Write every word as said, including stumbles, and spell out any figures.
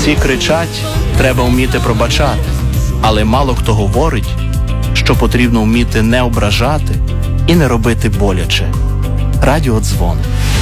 Всі кричать, треба вміти пробачати, але мало хто говорить, що потрібно вміти не ображати і не робити боляче. Радіодзвон.